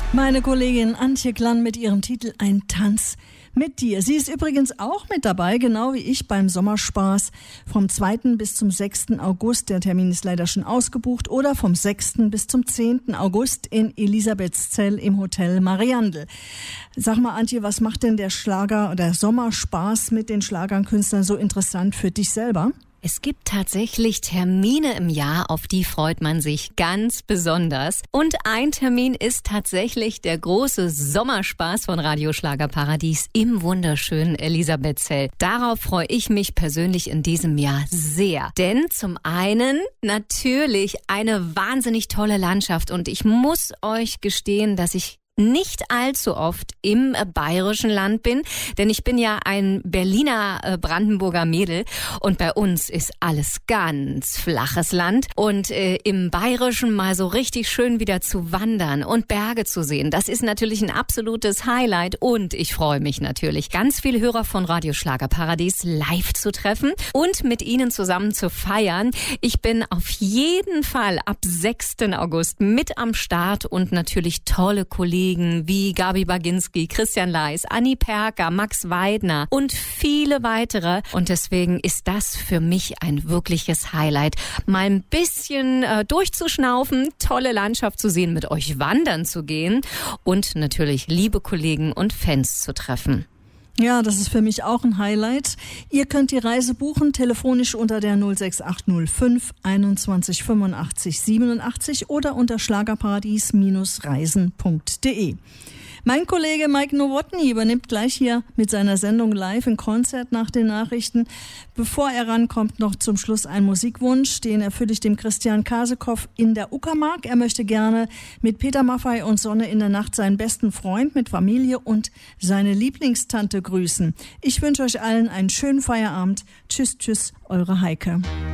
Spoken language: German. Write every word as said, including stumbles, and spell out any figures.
Meine Kollegin Antje Glann mit ihrem Titel Ein Tanz mit dir. Sie ist übrigens auch mit dabei, genau wie ich beim Sommerspaß vom zweiten bis zum sechsten August. Der Termin ist leider schon ausgebucht. Oder vom sechsten bis zum zehnten August in Elisabethszell im Hotel Mariandel. Sag mal, Antje, was macht denn der Schlager oder Sommerspaß mit den Schlagerkünstlern so interessant für dich selber? Es gibt tatsächlich Termine im Jahr, auf die freut man sich ganz besonders. Und ein Termin ist tatsächlich der große Sommerspaß von Radio Schlagerparadies im wunderschönen Elisabethszell. Darauf freue ich mich persönlich in diesem Jahr sehr. Denn zum einen natürlich eine wahnsinnig tolle Landschaft. Und ich muss euch gestehen, dass ich nicht allzu oft im äh, bayerischen Land bin, denn ich bin ja ein Berliner äh, Brandenburger Mädel und bei uns ist alles ganz flaches Land und äh, im Bayerischen mal so richtig schön wieder zu wandern und Berge zu sehen, das ist natürlich ein absolutes Highlight und ich freue mich natürlich, ganz viele Hörer von Radio Schlagerparadies live zu treffen und mit ihnen zusammen zu feiern. Ich bin auf jeden Fall ab sechsten August mit am Start und natürlich tolle Kollegen wie Gabi Baginski, Christian Leis, Anni Perker, Max Weidner und viele weitere. Und deswegen ist das für mich ein wirkliches Highlight. Mal ein bisschen äh, durchzuschnaufen, tolle Landschaft zu sehen, mit euch wandern zu gehen und natürlich liebe Kollegen und Fans zu treffen. Ja, das ist für mich auch ein Highlight. Ihr könnt die Reise buchen, telefonisch unter der null sechs acht null fünf einundzwanzig fünfundachtzig siebenundachtzig oder unter schlagerparadies reisen punkt de. Mein Kollege Mike Nowotny übernimmt gleich hier mit seiner Sendung live in Konzert nach den Nachrichten. Bevor er rankommt, noch zum Schluss ein Musikwunsch, den erfülle ich dem Christian Kasekow in der Uckermark. Er möchte gerne mit Peter Maffay und Sonne in der Nacht seinen besten Freund mit Familie und seine Lieblingstante grüßen. Ich wünsche euch allen einen schönen Feierabend. Tschüss, tschüss, eure Heike.